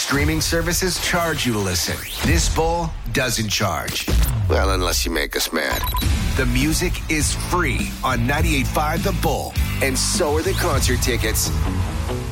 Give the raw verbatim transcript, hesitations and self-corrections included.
streaming services charge you to listen. This Bull doesn't charge. Well, unless you make us mad. The music is free on ninety-eight point five The Bull, and so are the concert tickets.